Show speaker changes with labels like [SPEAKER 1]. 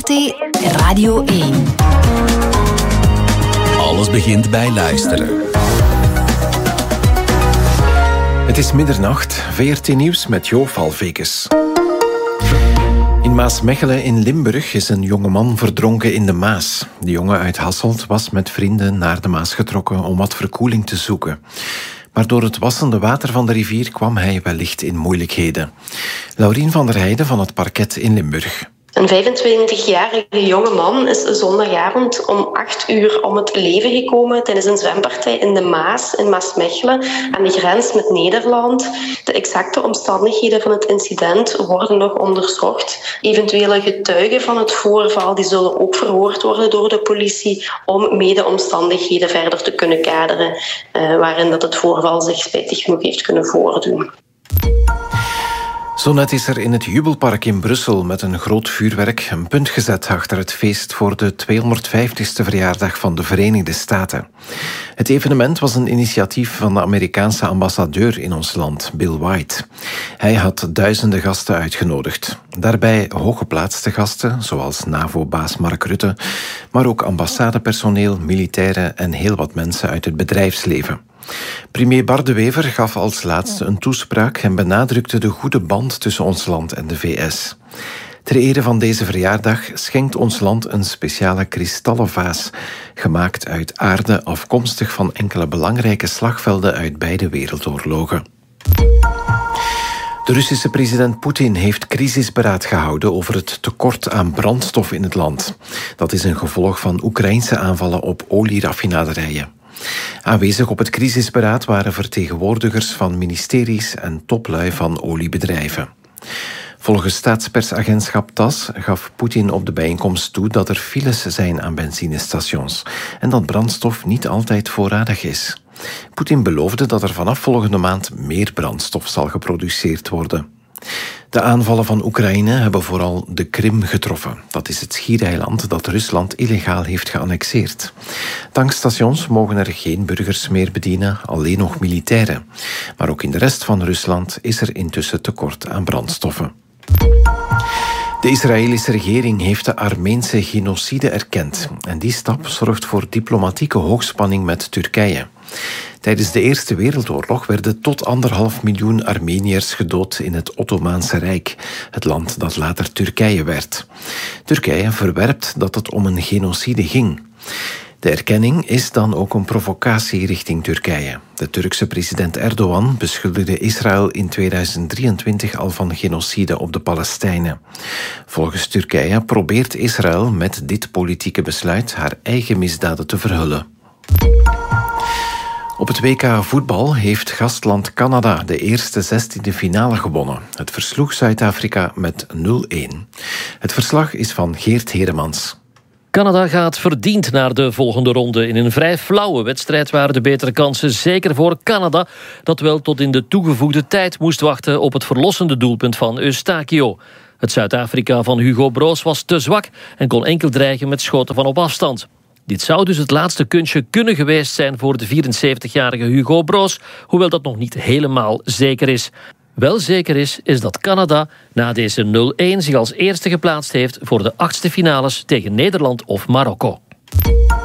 [SPEAKER 1] VRT Radio 1.
[SPEAKER 2] Alles begint bij luisteren.
[SPEAKER 3] Het is middernacht, VRT Nieuws met Jo Valvekes. In Maasmechelen in Limburg is een jongeman verdronken in de Maas. De jongen uit Hasselt was met vrienden naar de Maas getrokken om wat verkoeling te zoeken. Maar door het wassende water van de rivier kwam hij wellicht in moeilijkheden. Laurien van der Heijden van het parket in Limburg.
[SPEAKER 4] Een 25-jarige jongeman is zondagavond om 8 uur om het leven gekomen tijdens een zwempartij in de Maas, in Maasmechelen, aan de grens met Nederland. De exacte omstandigheden van het incident worden nog onderzocht. Eventuele getuigen van het voorval die zullen ook verhoord worden door de politie om mede-omstandigheden verder te kunnen kaderen, waarin dat het voorval zich spijtig genoeg heeft kunnen voordoen.
[SPEAKER 3] Zo net is er in het Jubelpark in Brussel met een groot vuurwerk een punt gezet achter het feest voor de 250ste verjaardag van de Verenigde Staten. Het evenement was een initiatief van de Amerikaanse ambassadeur in ons land, Bill White. Hij had duizenden gasten uitgenodigd. Daarbij hooggeplaatste gasten, zoals NAVO-baas Mark Rutte, maar ook ambassadepersoneel, militairen en heel wat mensen uit het bedrijfsleven. Premier Bart De Wever gaf als laatste een toespraak en benadrukte de goede band tussen ons land en de VS. Ter ere van deze verjaardag schenkt ons land een speciale kristallen vaas, gemaakt uit aarde afkomstig van enkele belangrijke slagvelden uit beide wereldoorlogen. De Russische president Poetin heeft crisisberaad gehouden over het tekort aan brandstof in het land. Dat is een gevolg van Oekraïnse aanvallen op olieraffinaderijen. Aanwezig op het crisisberaad waren vertegenwoordigers van ministeries en toplui van oliebedrijven. Volgens staatspersagentschap TASS gaf Poetin op de bijeenkomst toe dat er files zijn aan benzinestations en dat brandstof niet altijd voorradig is. Poetin beloofde dat er vanaf volgende maand meer brandstof zal geproduceerd worden. De aanvallen van Oekraïne hebben vooral de Krim getroffen. Dat is het schiereiland dat Rusland illegaal heeft geannexeerd. Tankstations mogen er geen burgers meer bedienen, alleen nog militairen. Maar ook in de rest van Rusland is er intussen tekort aan brandstoffen. De Israëlische regering heeft de Armeense genocide erkend. En die stap zorgt voor diplomatieke hoogspanning met Turkije. Tijdens de Eerste Wereldoorlog werden tot 1,5 miljoen Armeniërs gedood in het Ottomaanse Rijk, het land dat later Turkije werd. Turkije verwerpt dat het om een genocide ging. De erkenning is dan ook een provocatie richting Turkije. De Turkse president Erdogan beschuldigde Israël in 2023 al van genocide op de Palestijnen. Volgens Turkije probeert Israël met dit politieke besluit haar eigen misdaden te verhullen. Op het WK voetbal heeft gastland Canada de eerste 16e finale gewonnen. Het versloeg Zuid-Afrika met 0-1. Het verslag is van Geert Heremans.
[SPEAKER 5] Canada gaat verdiend naar de volgende ronde. In een vrij flauwe wedstrijd waren de betere kansen zeker voor Canada, dat wel tot in de toegevoegde tijd moest wachten op het verlossende doelpunt van Eustachio. Het Zuid-Afrika van Hugo Broos was te zwak en kon enkel dreigen met schoten van op afstand. Dit zou dus het laatste kunstje kunnen geweest zijn voor de 74-jarige Hugo Broos, hoewel dat nog niet helemaal zeker is. Wel zeker is dat Canada na deze 0-1 zich als eerste geplaatst heeft voor de 8e finales tegen Nederland of Marokko.